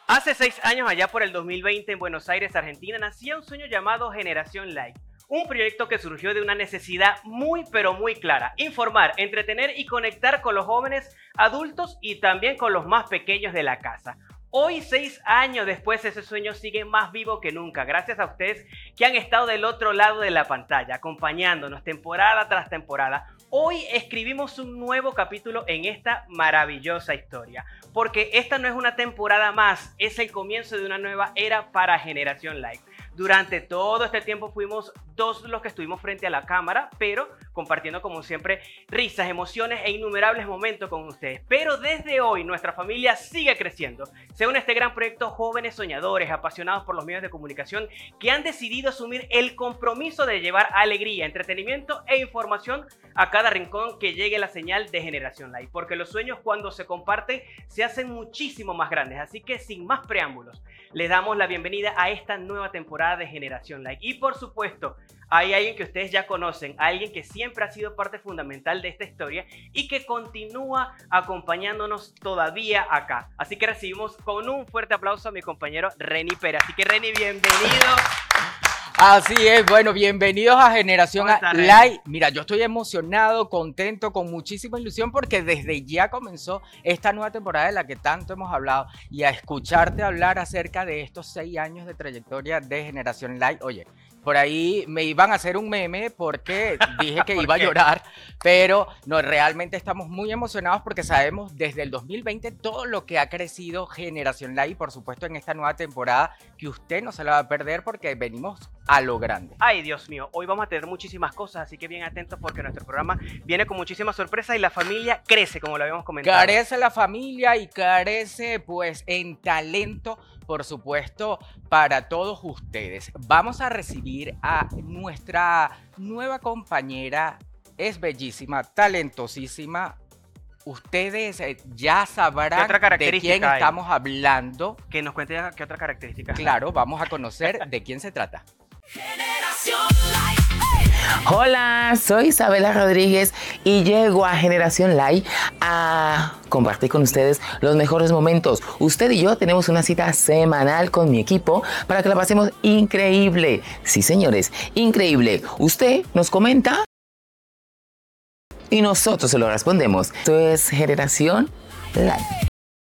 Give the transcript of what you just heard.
Hace 6 años, allá por el 2020, en Buenos Aires, Argentina, nacía un sueño llamado Generación Like. Un proyecto que surgió de una necesidad muy pero muy clara: informar, entretener y conectar con los jóvenes, adultos y también con los más pequeños de la casa. Hoy, 6 años después, ese sueño sigue más vivo que nunca, gracias a ustedes que han estado del otro lado de la pantalla, acompañándonos temporada tras temporada. Hoy escribimos un nuevo capítulo en esta maravillosa historia, porque esta no es una temporada más, es el comienzo de una nueva era para Generación Like. Durante todo este tiempo fuimos dos los que estuvimos frente a la cámara, pero compartiendo como siempre risas, emociones e innumerables momentos con ustedes. Pero desde hoy nuestra familia sigue creciendo. Se une este gran proyecto jóvenes soñadores, apasionados por los medios de comunicación, que han decidido asumir el compromiso de llevar alegría, entretenimiento e información a cada rincón que llegue la señal de Generación Like. Porque los sueños, cuando se comparten, se hacen muchísimo más grandes. Así que sin más preámbulos, les damos la bienvenida a esta nueva temporada de Generación Like. Y por supuesto, hay alguien que ustedes ya conocen, alguien que siempre ha sido parte fundamental de esta historia y que continúa acompañándonos todavía acá. Así que recibimos con un fuerte aplauso a mi compañero Reni Pérez. Así que Reni, bienvenido. Así es, bueno, bienvenidos a Generación Like. Mira, yo estoy emocionado, contento, con muchísima ilusión porque desde ya comenzó esta nueva temporada de la que tanto hemos hablado, y a escucharte hablar acerca de estos 6 años de trayectoria de Generación Like. Oye, por ahí me iban a hacer un meme porque dije que iba a llorar, pero no, realmente estamos muy emocionados porque sabemos desde el 2020 todo lo que ha crecido Generación Like, y por supuesto en esta nueva temporada que usted no se la va a perder porque venimos a lo grande. Ay, Dios mío, hoy vamos a tener muchísimas cosas, así que bien atentos porque nuestro programa viene con muchísimas sorpresas y la familia crece, como lo habíamos comentado. Carece la familia y carece pues en talento, por supuesto, para todos ustedes. Vamos a recibir a nuestra nueva compañera, es bellísima, talentosísima. Ustedes ya sabrán de quién estamos hablando. Que nos cuente qué otra característica. Claro, vamos a conocer de quién se trata. Hola, soy Isabela Rodríguez y llego a Generación Like a compartir con ustedes los mejores momentos. Usted y yo tenemos una cita semanal con mi equipo para que la pasemos increíble. Sí, señores, increíble. Usted nos comenta y nosotros se lo respondemos. Esto es Generación Like.